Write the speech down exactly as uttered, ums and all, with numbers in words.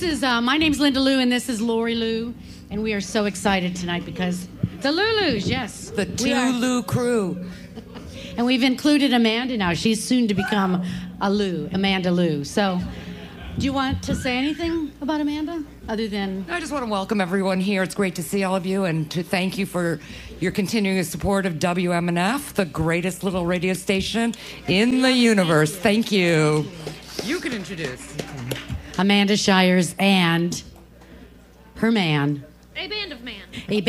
this is, uh, my name's Linda Lou, and this is Lori Lou, and we are so excited tonight because the Lulus, yes. The Two-Lou crew. And we've included Amanda now. She's soon to become a Lou, Amanda Lou. So, do you want to say anything about Amanda, other than... I just want to welcome everyone here. It's great to see all of you, and to thank you for your continuing support of W M N F, the greatest little radio station in the universe. Thank you. You can introduce. Amanda Shires and her man. A band of man. A